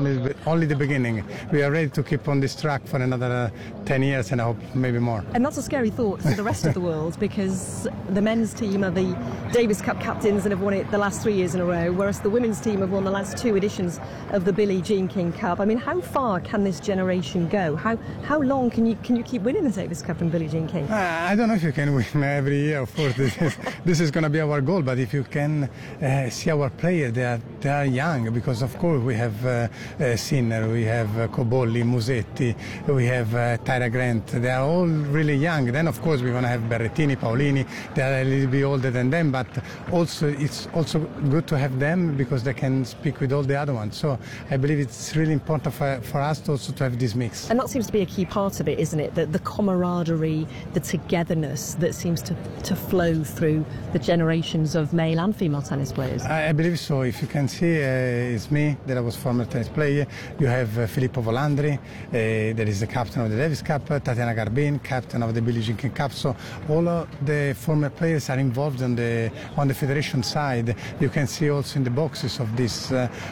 only the beginning. We are ready to keep on this track for another 10 years and I hope maybe more. And that's a scary thought for the rest of the world, because the men's team are the Davis Cup captains and have won it the last 3 years in a row, whereas the women's team have won the last 2 editions of the Billie Jean King Cup. I mean, how far can this generation go? How long can you keep winning the Davis Cup and Billie Jean King? I don't know if you can win every year, of course. This is going to be our goal, but if you can see our players, they are young, because of course we have Sinner, we have Cobolli, Musetti, we have Tyra Grant. They are all really young. Then of course we're going to have Berrettini, Paolini. They are a little bit older than them, but also it's also good to have them because they can speak with all the other ones. So I believe it's really important for us also to have this mix. And that seems to be a key part of it, isn't it? The camaraderie, the togetherness that seems to flow through the generations of male and female tennis players. I believe so. If you can see, it's me, that I was former tennis player. You have Filippo Volandri, that is the captain of the Davis Cup, Tatiana Garbin, captain of the Billie Jean King Cup. So all of the former players are involved on the federation side. You can see also in the boxes of this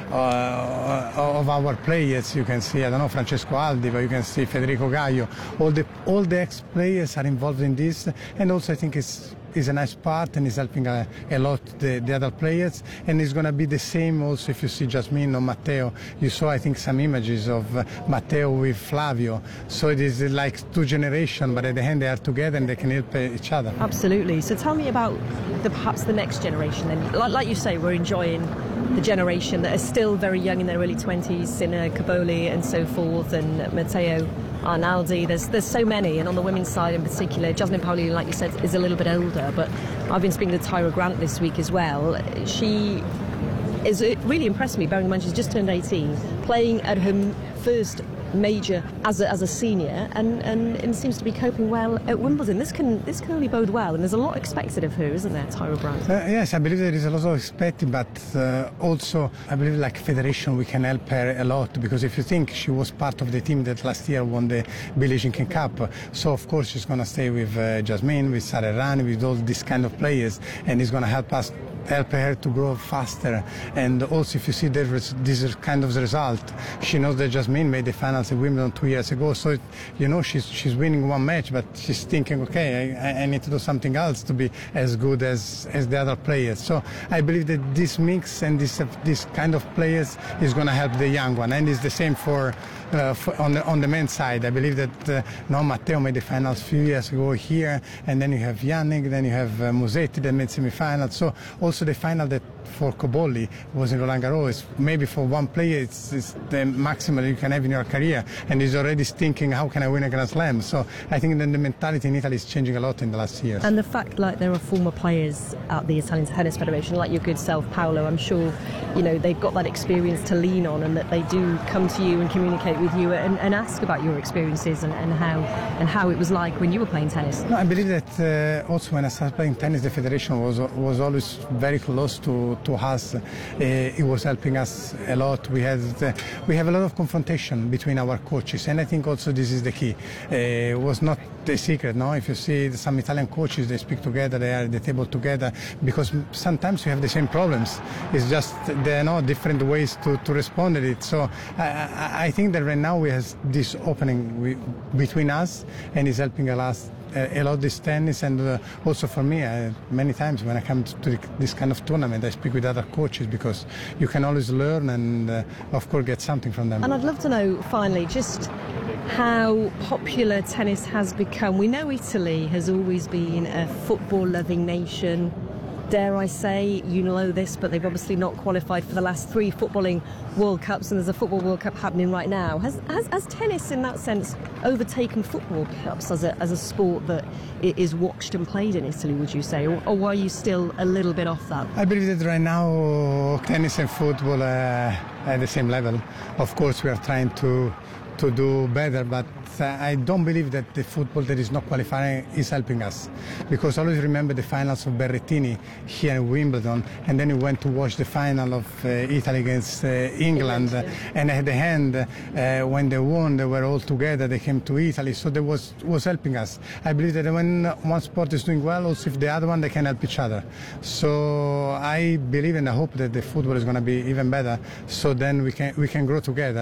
of our players. You can see, I don't know, Francesco Aldi, but you can see Federico Gaio. All the ex-players are involved in this, and also I think it's a nice part and is helping a lot the other players, and it's going to be the same also if you see Jasmine or Matteo. You saw, I think, some images of Matteo with Flavio, so it is like 2 generations, but at the end they are together and they can help each other. Absolutely. So tell me about perhaps the next generation then. Like you say, we're enjoying the generation that are still very young in their early 20s, Sinner, Cobolli and so forth, and Matteo Arnaldi. There's so many, and on the women's side in particular, Jasmine Paolini, like you said, is a little bit older, but I've been speaking to Tyra Grant this week as well. She really impressed me, bearing in mind she's just turned 18, playing at her first major as a senior, and seems to be coping well at Wimbledon. This can only bode well, and there's a lot expected of her, isn't there, Tyra Grant? Yes, I believe there is a lot of expected, but also I believe like federation we can help her a lot, because if you think she was part of the team that last year won the Billie Jean King Cup, so of course she's going to stay with Jasmine, with Sara Errani, with all these kind of players, and it's going to help her to grow faster. And also if you see this kind of result, she knows that Jasmine made the finals at Wimbledon 2 years ago, so you know she's winning one match, but she's thinking, okay, I need to do something else to be as good as the other players. So I believe that this mix and this kind of players is going to help the young one, and it's the same for on the men's side. I believe that Matteo made the finals a few years ago here, and then you have Yannick, then you have Musetti that made semi-finals. So also the final that for Cobolli was in Roland Garros. Maybe for one player it's the maximum you can have in your career, and he's already thinking, how can I win a Grand Slam? So I think that the mentality in Italy is changing a lot in the last years. And the fact like there are former players at the Italian Tennis Federation, like your good self Paolo, I'm sure they've got that experience to lean on, and that they do come to you and communicate with you and ask about your experiences and how it was like when you were playing tennis. No, I believe that also when I started playing tennis, the federation was always very close to us. It was helping us a lot. We have a lot of confrontation between our coaches, and I think also this is the key. It was not the secret, no? If you see some Italian coaches, they speak together, they are at the table together, because sometimes we have the same problems. It's just there are different ways to respond to it. So I think that right now we have this opening between us, and it's helping us a lot this tennis. And also for me, many times when I come to this kind of tournament, I speak with other coaches, because you can always learn and of course get something from them. And I'd love to know finally just how popular tennis has become. We know Italy has always been a football loving nation. Dare I say, you know this, but they've obviously not qualified for the last 3 footballing World Cups, and there's a football World Cup happening right now. Has tennis, in that sense, overtaken football perhaps as a sport that is watched and played in Italy, would you say, or are you still a little bit off that? I believe that right now tennis and football are at the same level. Of course, we are trying to do better, but I don't believe that the football that is not qualifying is helping us, because I always remember the finals of Berrettini here in Wimbledon, and then we went to watch the final of Italy against England, and at the end when they won, they were all together, they came to Italy, so that was helping us. I believe that when one sport is doing well, also if the other one, they can help each other. So I believe and I hope that the football is going to be even better, so then we can grow together.